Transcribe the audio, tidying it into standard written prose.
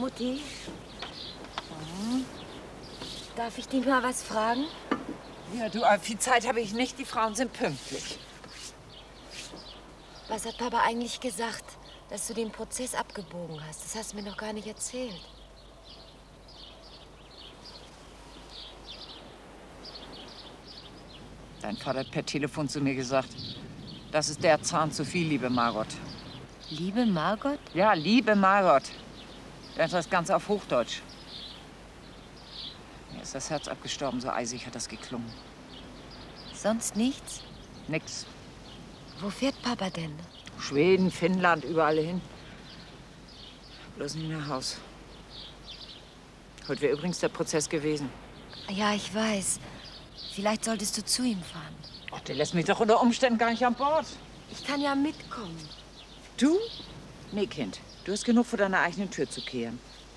Mutti, darf ich dich mal was fragen? Ja, du, viel Zeit habe ich nicht. Die Frauen sind pünktlich. Was hat Papa eigentlich gesagt, dass du den Prozess abgebogen hast? Das hast du mir noch gar nicht erzählt. Dein Vater hat per Telefon zu mir gesagt, das ist der Zahn zu viel, liebe Margot. Liebe Margot? Ja, liebe Margot. Der hat das Ganze auf Hochdeutsch. Mir ist das Herz abgestorben, so eisig hat das geklungen. Sonst nichts? Nix. Wo fährt Papa denn? Schweden, Finnland, überall hin. Bloß nicht nach Haus. Heute wäre übrigens der Prozess gewesen. Ja, ich weiß. Vielleicht solltest du zu ihm fahren. Ach, der lässt mich doch unter Umständen gar nicht an Bord. Ich kann ja mitkommen. Du? Nee, Kind. Du hast genug vor deiner eigenen Tür zu kehren.